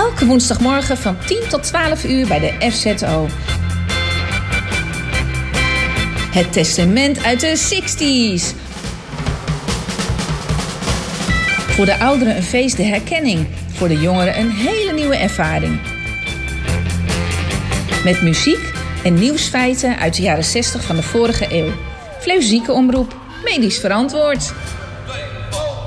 Elke woensdagmorgen van 10 tot 12 uur bij de FZO. Het testament uit de 60s. Voor de ouderen een feest de herkenning. Voor de jongeren een hele nieuwe ervaring. Met muziek en nieuwsfeiten uit de jaren 60 van de vorige eeuw. Fleuzieke omroep, medisch verantwoord.